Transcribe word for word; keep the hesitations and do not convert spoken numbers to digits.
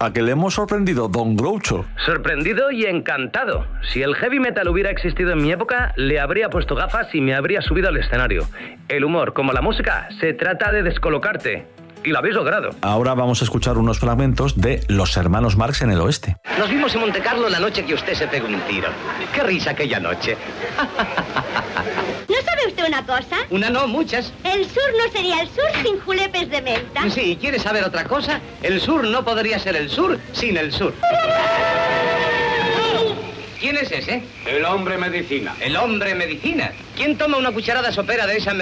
a que le hemos sorprendido, don Groucho. Sorprendido y encantado. Si el heavy metal hubiera existido en mi época, le habría puesto gafas y me habría subido al escenario. El humor, como la música, se trata de descolocarte. Y lo habéis logrado. Ahora vamos a escuchar unos fragmentos de Los hermanos Marx en el oeste. Nos vimos en Montecarlo la noche que usted se pegó un tiro. ¡Qué risa aquella noche! ¿No sabe usted una cosa? Una no, muchas. El sur no sería el sur sin julepes de menta. Sí, ¿quiere saber otra cosa? El sur no podría ser el sur sin el sur. ¿Quién es ese? El hombre medicina. El hombre medicina. ¿Quién toma una cucharada sopera de esa